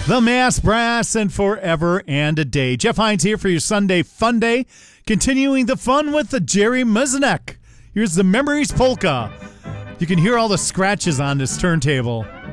The Mass Brass and Forever and a Day. Jeff Hines here for your Sunday Fun Day. Continuing the fun with the Jerry Miznek. Here's the Memories Polka. You can hear all the scratches on this turntable.